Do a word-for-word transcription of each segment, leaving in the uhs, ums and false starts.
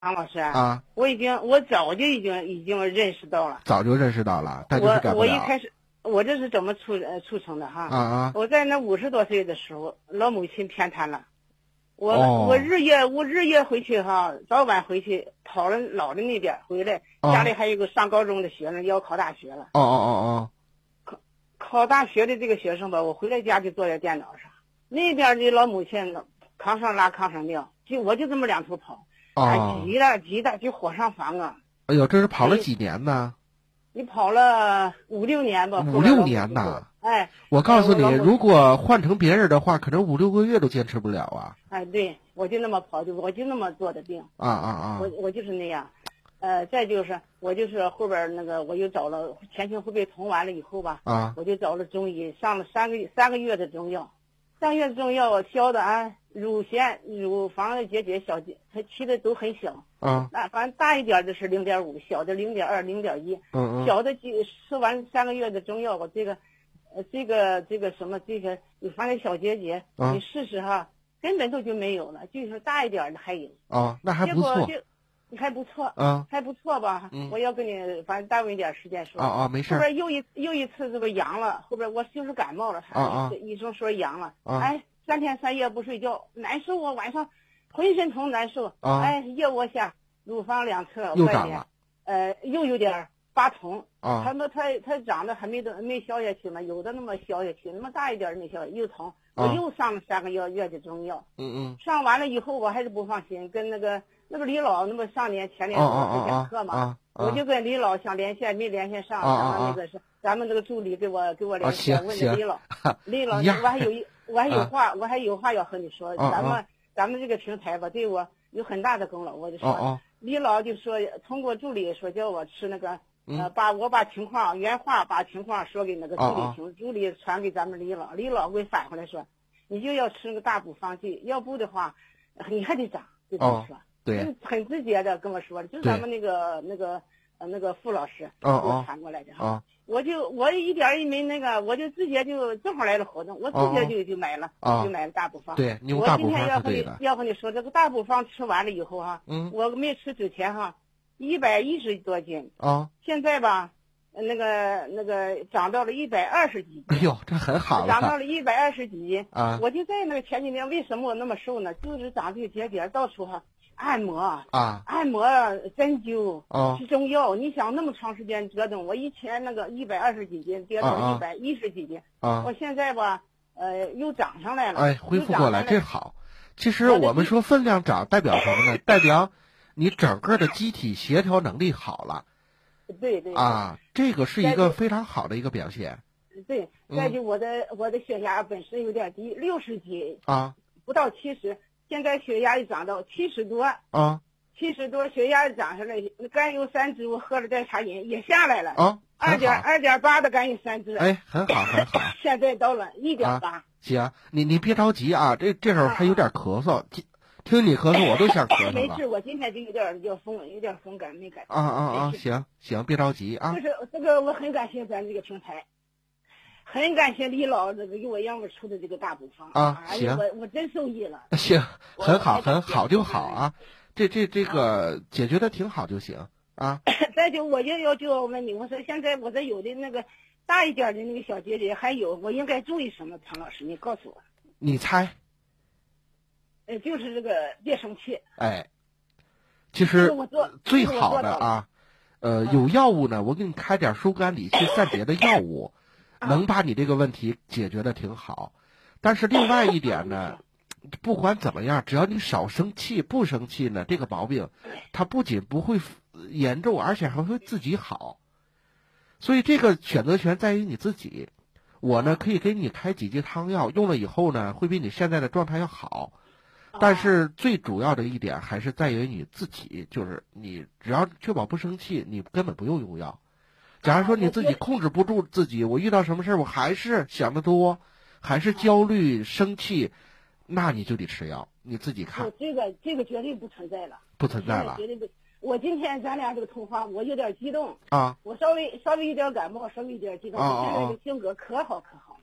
张老师啊， 我已经我早就已经已经认识到了， 早就认识到了，但就是改我我不了。 一开始我这是怎么促呃促成的哈？ 啊啊， 我在那五十多岁的时候，老母亲偏瘫了，我、 哦我日夜我日夜回去哈，早晚回去跑了老的那边回来， 哦家里还有个上高中的学生要考大学了， 哦哦哦考大学的这个学生吧，我回来家就坐在电脑上，那边的老母亲炕上拉炕上尿，就我就这么两头跑。 哦哎， 哦， 急了急的就火上房啊！ 哎呦，这是跑了几年呢？ 你跑了五六年吧， 五六年呐！ 哎， 我告诉你， 哎我如果换成别人的话，可能五六个月都坚持不了啊！ 哎，对，我就那么跑，就我就那么做的病。 啊啊啊！ 我我就是那样，呃，再就是我就是后边那个我又找了前清后背通完了以后吧， 啊， 我就找了中医，上了三个月三个月的中药，三个月的中药我消的啊，乳腺、乳房结节、小结，它起的都很小。 啊， 那反正大一点的是零点五，小的零点二、零点一。 嗯嗯， 小的几吃完三个月的中药，我这个，呃，这个这个什么这个，你发现小结节， 啊你试试哈，根本都就没有了，就是大一点的还有。 啊，那还不错。 结果就还不错， 啊， 还不错吧？ 嗯我要跟你反正耽误一点时间说。 啊啊，没事后。边又一又一次这个阳了，后边我就是感冒了， 啊啊医生说阳了， 啊哎，三天三夜不睡觉，难受啊，晚上浑身疼难受， 啊哎，腋窝下。乳房两侧又外面长了， 呃，又有点发疼。 啊他们他他长得还没得没消下去嘛，有的那么消下去，那么大一点没消下去，又疼。 啊我又上了三个月月的中药， 嗯嗯， 上完了以后我还是不放心，跟那个那个李老那么上年前年哦给我哦讲课嘛， 哦啊啊， 我就跟李老想连线没连线上， 啊啊然后那个是咱们那个助理给我给我连啊线， 行行问的李老，李老一样我还有一我还有啊话我还有话要和你说， 啊咱们啊咱们这个平台吧对我有很大的功劳，我就说。 哦哦， 李老就说通过助理说叫我吃那个，呃， 嗯把我把情况原话把情况说给那个助哦哦理听，助理传给咱们李老，李老给返回来说，你就要吃那个大补方剂，要不的话，你还得长，就这么说， 对， 嗯很直接的跟我说的，就是咱们那个那个呃那个傅老师给哦我哦传过来的哈。 啊我就我一点也没那个，我就直接就正好来了活动，我直接就就买了， 哦就买了大补方。 对，你用我今大补天要和你方是对的。 要和你说，这个大补方吃完了以后哈， 嗯我没吃之前哈，一百一十多斤， 啊， 现在吧，呃那个那个长到了一百二十几斤， 哎呦，这很好长到了了一百二十几斤。 啊我就在那个前几年，为什么我那么瘦呢？就是长这个结节，到处哈按摩。 啊按摩、针灸、 哦吃中药，你想那么长时间折腾，我以前那个一百二十几斤跌啊啊到一百一十几斤， 啊我！现在吧，呃，又涨上来了。 哎，恢复过来， 又涨上这好。其实我的我们说分量涨代表什么呢？代表你整个的机体协调能力好了对对啊，这个是一再就个非常好的一个表现对， 嗯再就我的我的血压本身有点低，六十几啊不到七十，现在血压一涨到七十多， 啊七十多血压涨上来，甘油三酯我喝了代茶饮也下来了， 啊， 二点很好， 二点八的甘油三酯， 哎，很好很好。 现在到了一点八。 行，你你别着急啊，这这时候还有点咳嗽，听听你咳嗽我都想咳嗽了。 没事，我今天就有点有风，有点风感没感。 啊啊啊！ 没事行行，别着急啊就。是这个，我很感谢咱这个平台，很感谢李老这个给我养我出的这个大补方啊哎呀行我我真受益了。 行， 我很好我还很好就好啊，这这这个解决的挺好就行啊。 再就我就要就要问你，我说现在我这有的那个大一点的那个小结节，还有我应该注意什么？唐老师，你告诉我。 你猜？ 呃，就是这个别生气。 哎，其这实个我做最这个我好做到了的啊，呃， 嗯有药物呢，我给你开点疏肝理气散结的药物， 啊能把你这个问题解决的挺好。但是另外一点呢，不管怎么样，只要你少生气，不生气呢，这个毛病它不仅不会严重，而且还会自己好。所以这个选择权在于你自己。我呢可以给你开几剂汤药，用了以后呢会比你现在的状态要好。但是最主要的一点还是在于你自己，就是你只要确保不生气，你根本不用用药。假如说你自己控制不住自己，我遇到什么事儿我还是想得多，还是焦虑生气，那你就得吃药，你自己看我，这个这个绝对不存在了， 不存在了绝对不。我今天咱俩这个通话，我有点激动， 啊我稍微稍微有点感冒，稍微有点激动。 哦哦我现在这个性格可好可好了。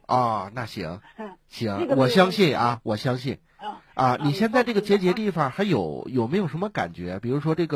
哦，那行行， 这个我相信啊，我相信啊啊。 啊你现在这个结节你放心地方还有有没有什么感觉？比如说这个。